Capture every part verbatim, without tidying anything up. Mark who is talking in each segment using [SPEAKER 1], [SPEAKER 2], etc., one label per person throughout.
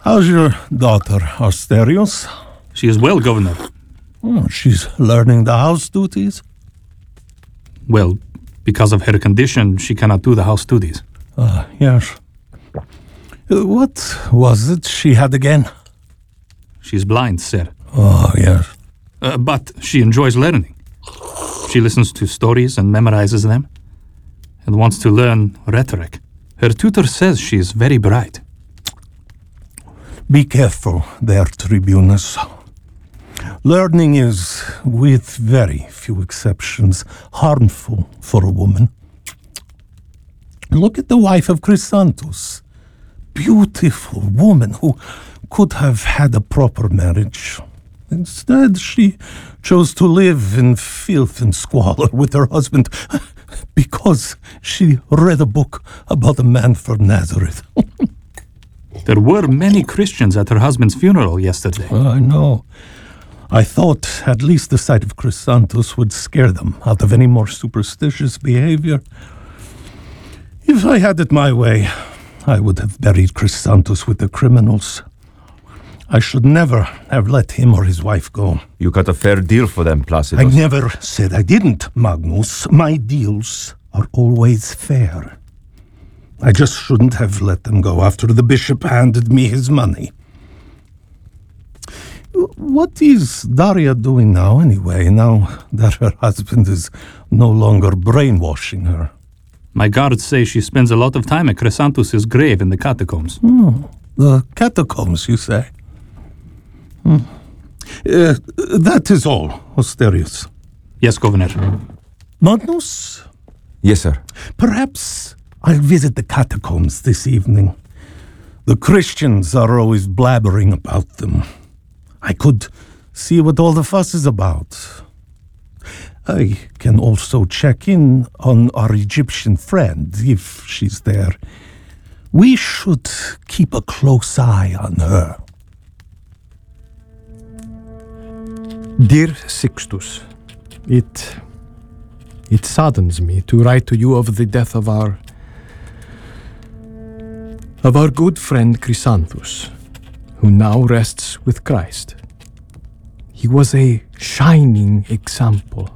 [SPEAKER 1] How's your daughter, Asterios?
[SPEAKER 2] She is well, Governor.
[SPEAKER 1] Oh, she's learning the house duties?
[SPEAKER 2] Well, because of her condition, she cannot do the house duties.
[SPEAKER 1] Ah, uh, yes. Uh, what was it she had again?
[SPEAKER 2] She's blind, sir.
[SPEAKER 1] Oh, yes.
[SPEAKER 2] Uh, but she enjoys learning. She listens to stories and memorizes them, and wants to learn rhetoric. Her tutor says she is very bright.
[SPEAKER 1] Be careful there, Tribunus. Learning is, with very few exceptions, harmful for a woman. Look at the wife of Chrysanthus. Beautiful woman who could have had a proper marriage. Instead, she chose to live in filth and squalor with her husband because she read a book about a man from Nazareth.
[SPEAKER 2] There were many Christians at her husband's funeral yesterday.
[SPEAKER 1] Uh, I know. I thought at least the sight of Chrysanthus would scare them out of any more superstitious behavior. If I had it my way, I would have buried Chrysanthus with the criminals. I should never have let him or his wife go.
[SPEAKER 3] You got a fair deal for them, Placidus.
[SPEAKER 1] I never said I didn't, Magnus. My deals are always fair. I just shouldn't have let them go after the bishop handed me his money. What is Daria doing now, anyway, now that her husband is no longer brainwashing her?
[SPEAKER 2] My guards say she spends a lot of time at Chrysanthus' grave in the catacombs.
[SPEAKER 1] Oh, the catacombs, you say? Hmm. Uh, that is all, Asterius.
[SPEAKER 2] Yes, Governor.
[SPEAKER 1] Magnus?
[SPEAKER 3] Yes, sir.
[SPEAKER 1] Perhaps I'll visit the catacombs this evening. The Christians are always blabbering about them. I could see what all the fuss is about. I can also check in on our Egyptian friend, if she's there. We should keep a close eye on her.
[SPEAKER 4] Dear Sixtus, it... it saddens me to write to you of the death of our... of our good friend Chrysanthus, who now rests with Christ. He was a shining example.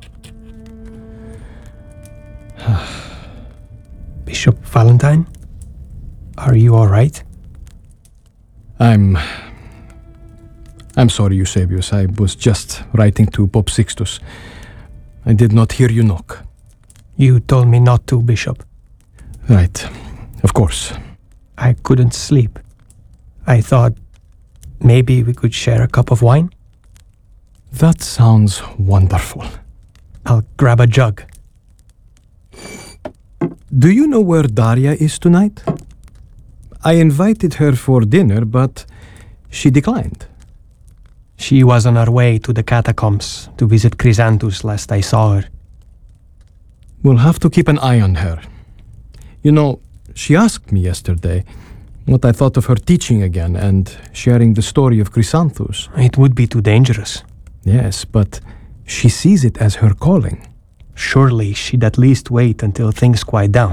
[SPEAKER 5] Bishop Valentine? Are you all right?
[SPEAKER 4] I'm... I'm sorry, Eusebius. I was just writing to Pope Sixtus. I did not hear you knock.
[SPEAKER 5] You told me not to, Bishop.
[SPEAKER 4] Right. Of course.
[SPEAKER 5] I couldn't sleep. I thought maybe we could share a cup of wine?
[SPEAKER 4] That sounds wonderful.
[SPEAKER 5] I'll grab a jug.
[SPEAKER 4] Do you know where Daria is tonight? I invited her for dinner, but she declined.
[SPEAKER 5] She was on her way to the catacombs to visit Chrysanthus last I saw her.
[SPEAKER 4] We'll have to keep an eye on her. You know, she asked me yesterday what I thought of her teaching again and sharing the story of Chrysanthus.
[SPEAKER 5] It would be too dangerous.
[SPEAKER 4] Yes, but she sees it as her calling.
[SPEAKER 5] Surely she'd at least wait until things quiet down.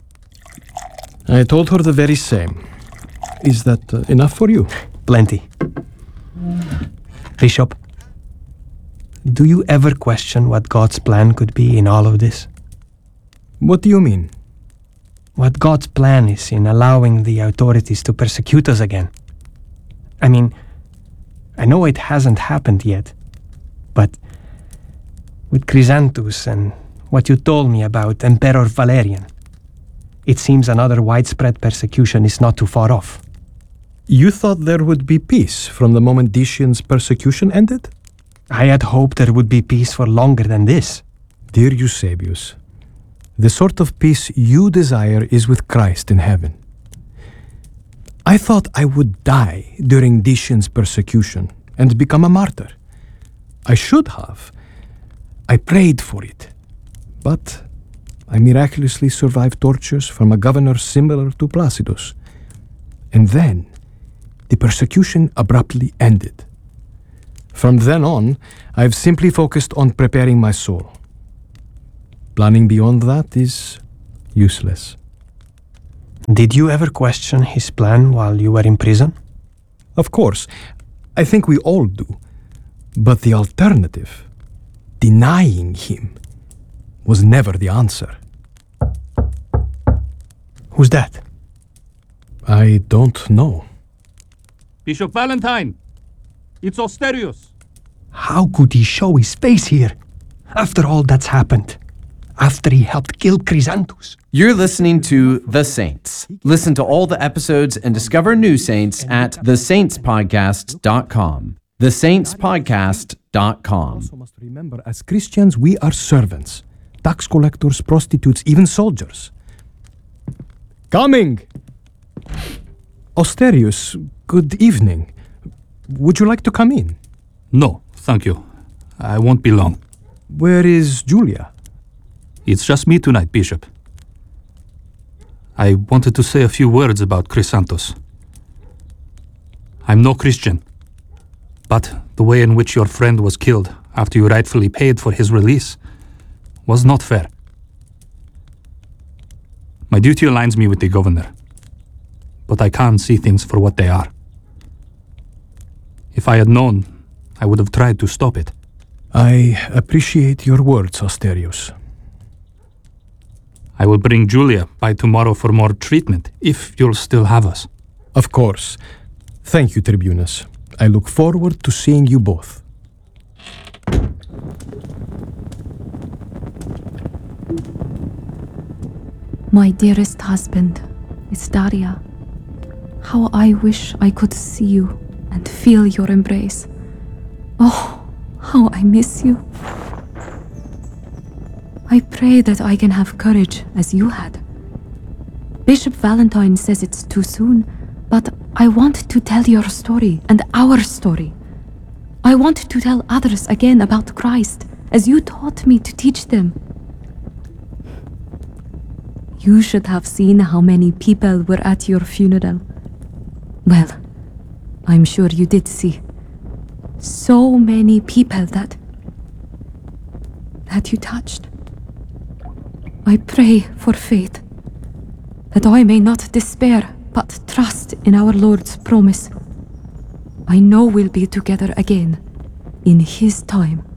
[SPEAKER 4] I told her the very same. Is that uh, enough for you?
[SPEAKER 5] Plenty. Bishop, do you ever question what God's plan could be in all of this?
[SPEAKER 4] What do you mean?
[SPEAKER 5] What God's plan is in allowing the authorities to persecute us again. I mean, I know it hasn't happened yet, but with Chrysanthus and what you told me about Emperor Valerian, it seems another widespread persecution is not too far off.
[SPEAKER 4] You thought there would be peace from the moment Decian's persecution ended?
[SPEAKER 5] I had hoped there would be peace for longer than this.
[SPEAKER 4] Dear Eusebius, the sort of peace you desire is with Christ in heaven. I thought I would die during Decian's persecution and become a martyr. I should have. I prayed for it. But I miraculously survived tortures from a governor similar to Placidus. And then the persecution abruptly ended. From then on, I've simply focused on preparing my soul. Planning beyond that is useless.
[SPEAKER 5] Did you ever question his plan while you were in prison?
[SPEAKER 4] Of course, I think we all do. But the alternative, denying him, was never the answer.
[SPEAKER 5] Who's that?
[SPEAKER 4] I don't know.
[SPEAKER 2] Bishop Valentine! It's Osterius!
[SPEAKER 5] How could he show his face here? After all that's happened. After he helped kill Chrysanthus.
[SPEAKER 6] You're listening to The Saints. Listen to all the episodes and discover new saints at the saints podcast dot com. the saints podcast dot com.
[SPEAKER 4] Also must remember, as Christians, we are servants. Tax collectors, prostitutes, even soldiers. Coming! Osterius, good evening. Would you like to come in?
[SPEAKER 2] No, thank you. I won't be long.
[SPEAKER 4] Where is Julia?
[SPEAKER 2] It's just me tonight, Bishop. I wanted to say a few words about Chrysanthus. I'm no Christian, but the way in which your friend was killed after you rightfully paid for his release was not fair. My duty aligns me with the governor, but I can't see things for what they are. If I had known, I would have tried to stop it.
[SPEAKER 4] I appreciate your words, Osterius.
[SPEAKER 2] I will bring Julia by tomorrow for more treatment, if you'll still have us.
[SPEAKER 4] Of course. Thank you, Tribunus. I look forward to seeing you both.
[SPEAKER 7] My dearest husband, it's Daria. How I wish I could see you and feel your embrace. Oh, how I miss you. I pray that I can have courage as you had. Bishop Valentine says it's too soon, but I want to tell your story and our story. I want to tell others again about Christ, as you taught me to teach them. You should have seen how many people were at your funeral. Well, I'm sure you did see. So many people that... that you touched. I pray for faith, that I may not despair, but trust in our Lord's promise. I know we'll be together again, in His time.